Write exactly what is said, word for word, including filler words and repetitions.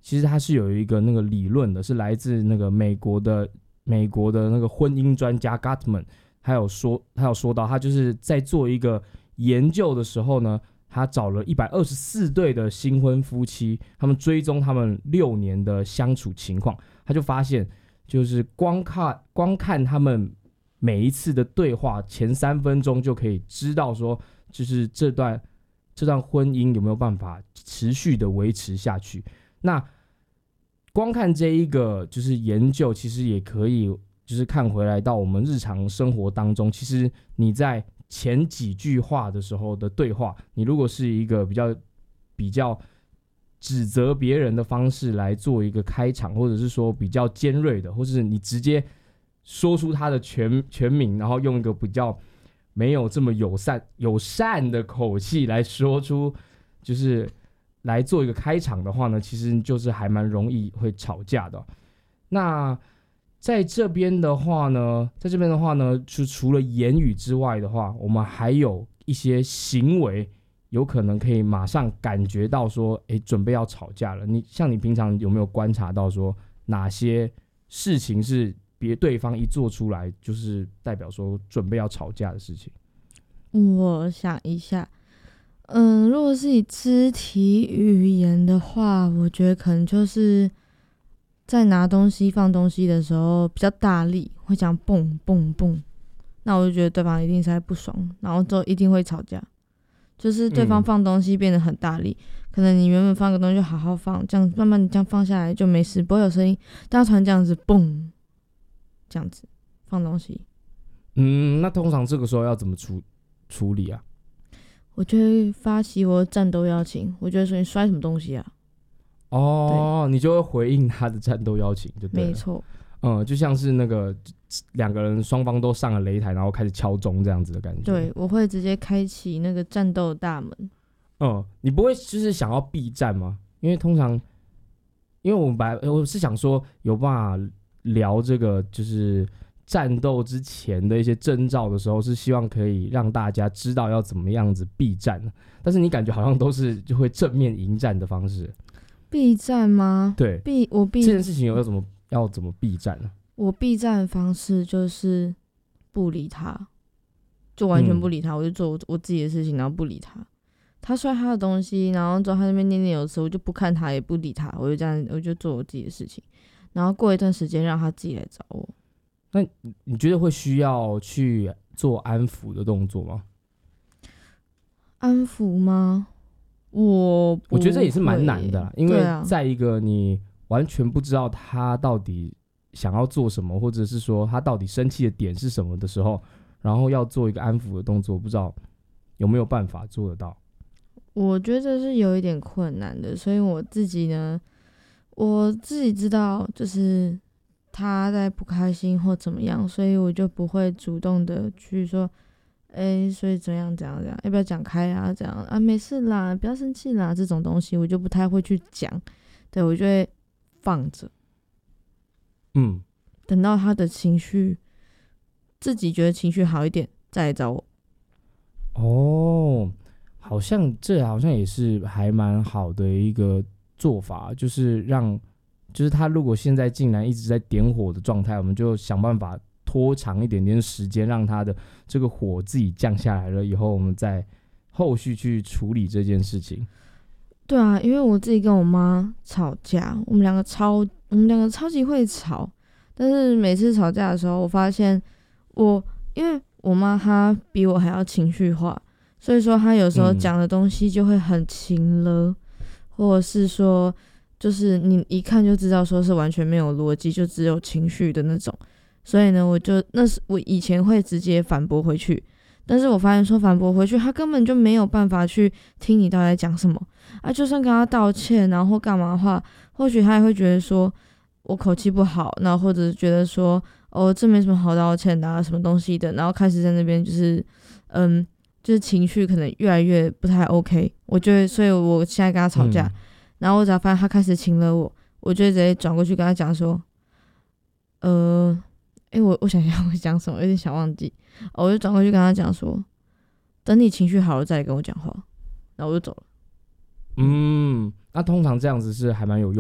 其实它是有一个那个理论的，是来自那个美国的美国的那个婚姻专家 Gottman， 他有说他有说到，他就是在做一个研究的时候呢，他找了一百二十四对的新婚夫妻，他们追踪他们六年的相处情况，他就发现，就是光看光看他们每一次的对话前三分钟就可以知道说，就是这段这段婚姻有没有办法持续的维持下去。那光看这一个就是研究，其实也可以就是看回来到我们日常生活当中，其实你在前几句话的时候的对话，你如果是一个比较比较指责别人的方式来做一个开场，或者是说比较尖锐的，或是你直接说出他的 全, 全名，然后用一个比较没有这么友善友善的口气来说出，就是来做一个开场的话呢，其实就是还蛮容易会吵架的。那在这边的话呢，在这边的话呢，就除了言语之外的话，我们还有一些行为，有可能可以马上感觉到说，哎，准备要吵架了。你像你平常有没有观察到说，哪些事情是别对方一做出来，就是代表说准备要吵架的事情？ 我想一下，嗯，如果是以肢体语言的话，我觉得可能就是在拿东西放东西的时候比较大力，会讲蹦蹦蹦，那我就觉得对方一定是在不爽，然后之后一定会吵架。就是对方放东西变得很大力，嗯、可能你原本放个东西就好好放，这样慢慢这样放下来就没事，不会有声音。但他突然这样子蹦，这样子放东西， 嗯，那通常这个时候要怎么处处理啊？ 我就会发起我的战斗邀请，我就会说你摔什么东西啊？ 哦，你就会回应他的战斗邀请，就对了。 没错， 嗯，就像是那个两个人双方都上了擂台，然后开始敲钟这样子的感觉。 对，我会直接开启那个战斗大门。 嗯，你不会就是想要避战吗？因为通常，因为我们本来我是想说有办法聊这个就是战斗之前的一些征兆的时候，是希望可以让大家知道要怎么样子避战，但是你感觉好像都是就会正面迎战的方式。 避战吗？ 对， 避我避这件事情有要怎么要怎么避战呢？ 我避战的方式就是不理他，就完全不理他，嗯、我就做 我, 我自己的事情，然后不理他。他摔他的东西，然后之后他那边念念有词，我就不看他，也不理他，我就这样，我就做我自己的事情。然后过一段时间，让他自己来找我。 那你觉得会需要去做安抚的动作吗？ 安抚吗？我我觉得这也是蛮难的啦，因为在一个你完全不知道他到底想要做什么，或者是说他到底生气的点是什么的时候，然后要做一个安抚的动作，不知道有没有办法做得到。 我觉得是有一点困难的，所以我自己呢，我自己知道就是他在不开心或怎么样，所以我就不会主动的去说哎，所以怎样怎样怎样，要不要讲开啊？这样啊，没事啦，不要生气啦，这种东西我就不太会去讲，对，我就会放着， 嗯， 等到他的情绪自己觉得情绪好一点，再来找我。 哦，好像这好像也是还蛮好的一个做法，就是让，就是他如果现在竟然一直在点火的状态，我们就想办法拖长一点点时间，让他的这个火自己降下来了以后，我们再后续去处理这件事情。 对啊，因为我自己跟我妈吵架，我们两个超我们两个超级会吵，但是每次吵架的时候，我发现我因为我妈她比我还要情绪化，所以说她有时候讲的东西就会很情了，嗯、或者是说就是你一看就知道说是完全没有逻辑，就只有情绪的那种。所以呢，我就那是我以前会直接反驳回去，但是我发现说反驳回去，他根本就没有办法去听你到底在讲什么啊。就算跟他道歉，然后或干嘛的话，或许他也会觉得说我口气不好，然后或者觉得说哦这没什么好道歉的啊，什么东西的，然后开始在那边就是嗯，就是情绪可能越来越不太 OK。我就会，所以我现在跟他吵架，嗯、然后我只要发现他开始亲了我，我就会直接转过去跟他讲说，呃。哎，我我想想我讲什么，有点想忘记。哦，我就转过去跟他讲说，等你情绪好了再来跟我讲话，然后我就走了。 嗯，那通常这样子是还蛮有用的。